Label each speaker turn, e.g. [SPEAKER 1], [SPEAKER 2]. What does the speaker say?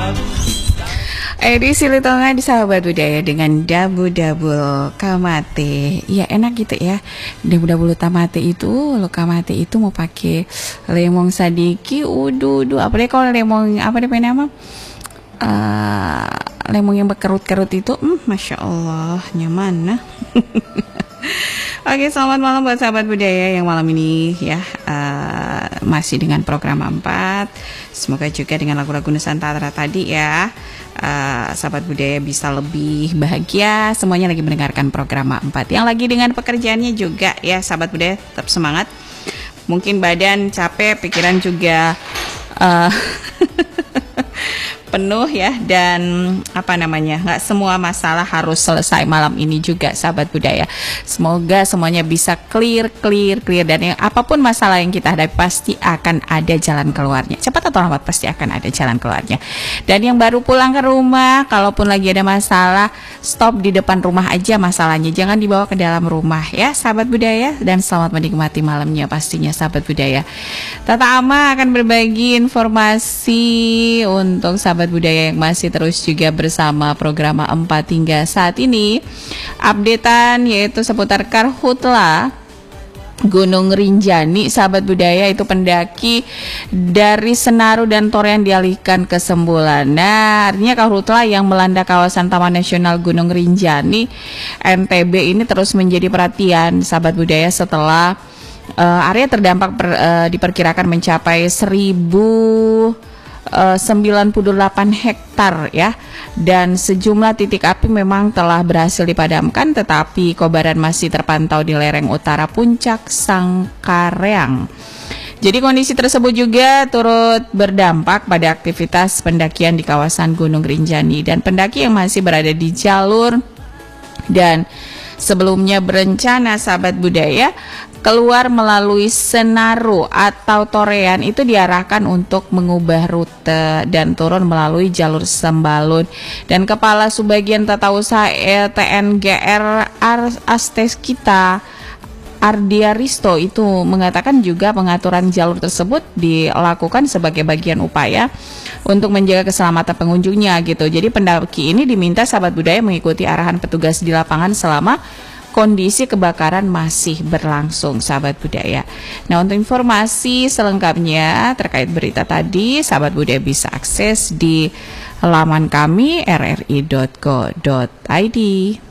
[SPEAKER 1] Edisi Litonga di Sahabat Budaya dengan dabu-dabul kamate. Ya enak gitu ya. Dabu-dabul tamate itu, lo kamate itu mau pakai lemong sadiki, udu. Apalagi kalau lemong apa deh nama? Lemong yang berkerut-kerut itu, masya Allah nyaman nah. Oke, selamat malam buat sahabat budaya yang malam ini ya masih dengan program 4. Semoga juga dengan lagu-lagu Nusantara tadi ya sahabat budaya bisa lebih bahagia. Semuanya lagi mendengarkan program 4. Yang lagi dengan pekerjaannya juga ya sahabat budaya tetap semangat. Mungkin badan capek, pikiran juga penuh ya, dan nggak semua masalah harus selesai malam ini juga sahabat budaya. Semoga semuanya bisa clear dan yang apapun masalah yang kita hadapi pasti akan ada jalan keluarnya. Cepat atau lambat pasti akan ada jalan keluarnya. Dan yang baru pulang ke rumah, kalaupun lagi ada masalah, stop di depan rumah aja masalahnya, jangan dibawa ke dalam rumah ya sahabat budaya. Dan selamat menikmati malamnya pastinya sahabat budaya. Tata Ama akan berbagi informasi untuk sahabat budaya yang masih terus juga bersama program 4 hingga saat ini. Updatean yaitu seputar Karhutla Gunung Rinjani sahabat budaya, itu pendaki dari Senaru dan Torean dialihkan ke Sembulan. Nah, artinya Karhutla yang melanda kawasan Taman Nasional Gunung Rinjani NTB ini terus menjadi perhatian sahabat budaya setelah area terdampak diperkirakan mencapai 98 hektar ya, dan sejumlah titik api memang telah berhasil dipadamkan, tetapi kobaran masih terpantau di lereng utara puncak Sangkareang. Jadi kondisi tersebut juga turut berdampak pada aktivitas pendakian di kawasan Gunung Rinjani, dan pendaki yang masih berada di jalur dan sebelumnya berencana sahabat budaya keluar melalui Senaru atau Torean itu diarahkan untuk mengubah rute dan turun melalui jalur Sembalun. Dan Kepala Subbagian Tata Usaha TNGR Asteskita Ardia Risto itu mengatakan juga pengaturan jalur tersebut dilakukan sebagai bagian upaya untuk menjaga keselamatan pengunjungnya gitu. Jadi pendaki ini diminta sahabat budaya mengikuti arahan petugas di lapangan selama kondisi kebakaran masih berlangsung sahabat budaya. Nah, untuk informasi selengkapnya terkait berita tadi sahabat budaya bisa akses di laman kami rri.co.id.